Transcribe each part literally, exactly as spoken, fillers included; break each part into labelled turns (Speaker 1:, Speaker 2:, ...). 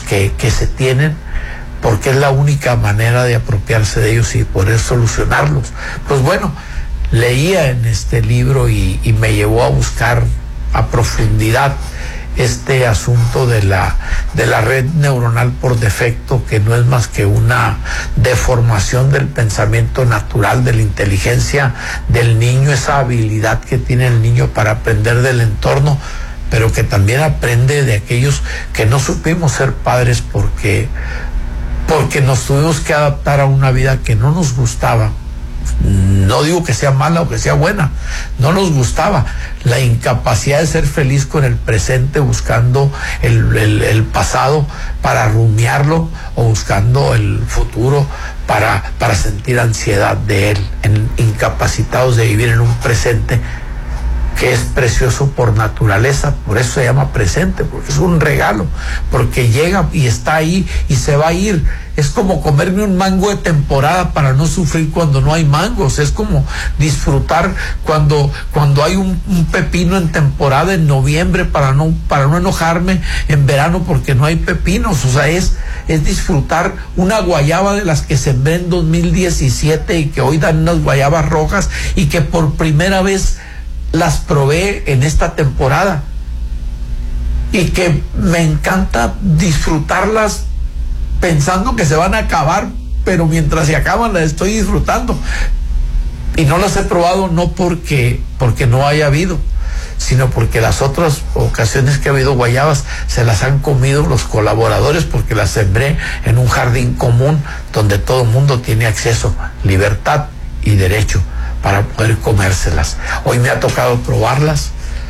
Speaker 1: que, que se tienen, porque es la única manera de apropiarse de ellos y poder solucionarlos. Pues bueno, leía en este libro y, y me llevó a buscar a profundidad este asunto de la, de la red neuronal por defecto, que no es más que una deformación del pensamiento natural, de la inteligencia del niño, esa habilidad que tiene el niño para aprender del entorno, pero que también aprende de aquellos que no supimos ser padres porque, porque nos tuvimos que adaptar a una vida que no nos gustaba. No digo que sea mala o que sea buena, no nos gustaba. La incapacidad de ser feliz con el presente, buscando el, el, el pasado para rumiarlo, o buscando el futuro para, para sentir ansiedad de él, en, incapacitados de vivir en un presente que es precioso por naturaleza. Por eso se llama presente, porque es un regalo, porque llega y está ahí y se va a ir. Es como comerme un mango de temporada para no sufrir cuando no hay mangos. Es como disfrutar cuando, cuando hay un, un pepino en temporada en noviembre, para no, para no enojarme en verano porque no hay pepinos. O sea, es, es disfrutar una guayaba de las que sembré en dos mil diecisiete y que hoy dan unas guayabas rojas y que por primera vez las probé en esta temporada y que me encanta disfrutarlas pensando que se van a acabar, pero mientras se acaban las estoy disfrutando. Y no las he probado no porque, porque no haya habido, sino porque las otras ocasiones que ha habido guayabas se las han comido los colaboradores, porque las sembré en un jardín común donde todo el mundo tiene acceso, libertad y derecho para poder comérselas. Hoy me ha tocado probarlas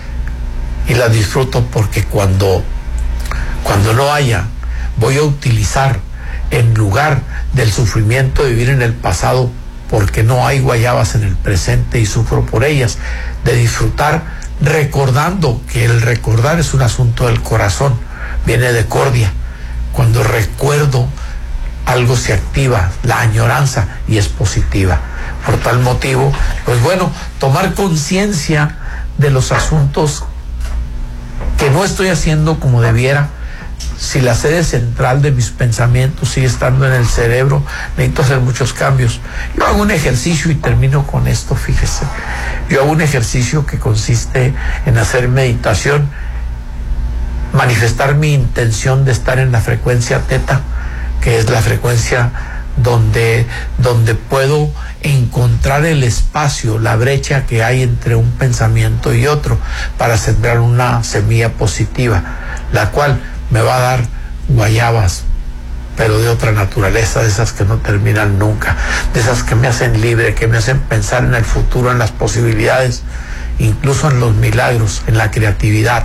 Speaker 1: y las disfruto, porque cuando, cuando no haya, voy a utilizar, en lugar del sufrimiento de vivir en el pasado porque no hay guayabas en el presente y sufro por ellas, de disfrutar recordando, que el recordar es un asunto del corazón, viene de cordia. Cuando recuerdo, algo se activa, la añoranza, y es positiva. Por tal motivo, pues bueno, tomar conciencia de los asuntos que no estoy haciendo como debiera. Si la sede central de mis pensamientos sigue estando en el cerebro, necesito hacer muchos cambios. Yo hago un ejercicio y termino con esto, fíjese. Yo hago un ejercicio que consiste en hacer meditación, manifestar mi intención de estar en la frecuencia teta, que es la frecuencia donde, donde puedo encontrar el espacio, la brecha que hay entre un pensamiento y otro, para sembrar una semilla positiva, la cual me va a dar guayabas, pero de otra naturaleza, de esas que no terminan nunca, de esas que me hacen libre, que me hacen pensar en el futuro, en las posibilidades, incluso en los milagros, en la creatividad,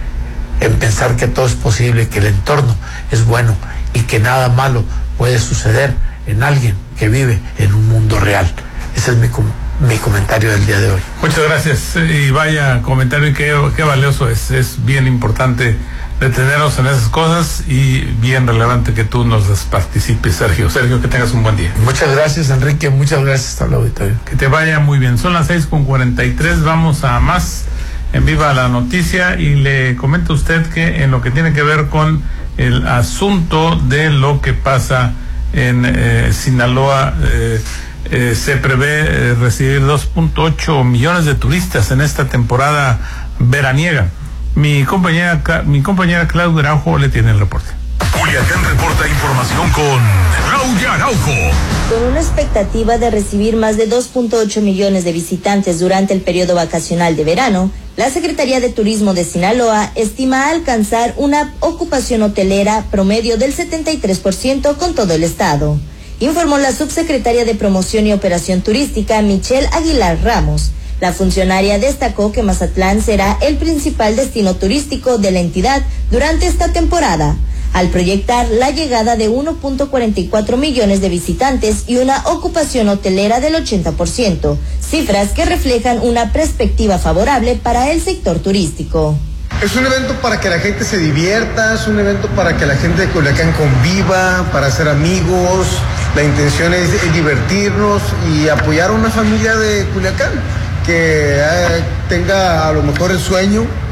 Speaker 1: en pensar que todo es posible, que el entorno es bueno y que nada malo puede suceder en alguien que vive en un mundo real. Ese es mi, com mi comentario del día de hoy.
Speaker 2: Muchas gracias, y vaya comentario, y qué, qué valioso es. Es bien importante detenernos en esas cosas, y bien relevante que tú nos participes, Sergio. Sergio, que tengas un buen día.
Speaker 1: Muchas gracias, Enrique, muchas gracias al auditorio.
Speaker 2: Que te vaya muy bien. Son las seis con cuarenta y tres, vamos a más en Viva la Noticia, y le comento a usted que en lo que tiene que ver con el asunto de lo que pasa en eh, Sinaloa, eh, eh, se prevé eh, recibir dos punto ocho millones de turistas en esta temporada veraniega. Mi compañera, mi compañera Claudia Araujo le tiene el reporte.
Speaker 3: Culiacán reporta información con Claudia Araujo.
Speaker 4: Con una expectativa de recibir más de dos punto ocho millones de visitantes durante el periodo vacacional de verano, la Secretaría de Turismo de Sinaloa estima alcanzar una ocupación hotelera promedio del setenta y tres por ciento con todo el estado, informó la subsecretaria de Promoción y Operación Turística, Michelle Aguilar Ramos. La funcionaria destacó que Mazatlán será el principal destino turístico de la entidad durante esta temporada, al proyectar la llegada de uno punto cuarenta y cuatro millones de visitantes y una ocupación hotelera del ochenta por ciento, cifras que reflejan una perspectiva favorable para el sector turístico.
Speaker 5: Es un evento para que la gente se divierta, es un evento para que la gente de Culiacán conviva, para hacer amigos. La intención es divertirnos y apoyar a una familia de Culiacán que eh, tenga a lo mejor el sueño